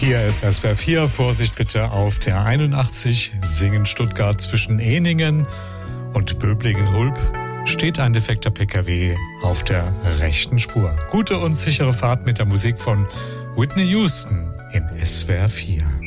Hier ist SWR 4. Vorsicht bitte auf der 81 Singen Stuttgart zwischen Ehningen und Böblingen-Hulb steht ein defekter PKW auf der rechten Spur. Gute und sichere Fahrt mit der Musik von Whitney Houston in SWR 4.